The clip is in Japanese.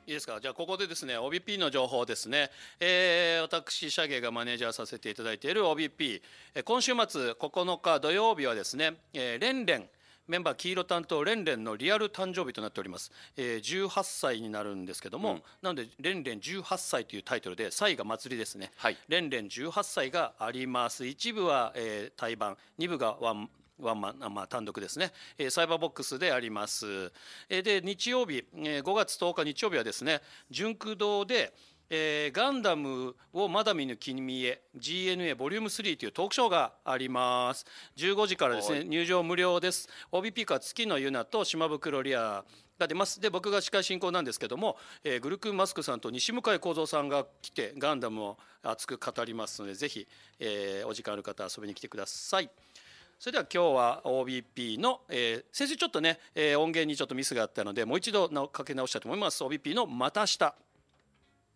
いいですか。じゃあここでですね OBP の情報ですね、私シャゲがマネージャーさせていただいている OBP、今週末9日土曜日はですね、レンレンメンバー黄色担当レンレンのリアル誕生日となっております、18歳になるんですけども、なのでレンレン18歳というタイトルで歳が祭りですね、レンレン18歳があります。一部は、対バン、2部がワンマン、単独ですね、サイバーボックスであります。で日曜日、5月10日日曜日はですね純駆堂で、ガンダムをまだ見ぬ君へ GNA ボリューム3というトークショーがあります。15時からですね入場無料です。 OBP から月のユナと島袋リアが出ます。で僕が司会進行なんですけども、グルクンマスクさんと西向井幸三さんが来てガンダムを熱く語りますのでぜひ、お時間ある方遊びに来てください。それでは今日は OBP の、先週ちょっとね、音源にちょっとミスがあったのでもう一度かけ直したいと思います。 OBP のまた明日。